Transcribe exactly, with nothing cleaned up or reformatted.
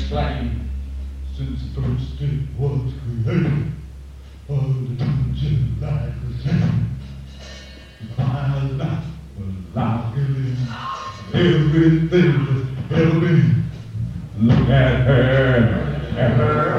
exclaim, since first it was created, all the things like the same. My life was like it everything that's ever been. Look at her and her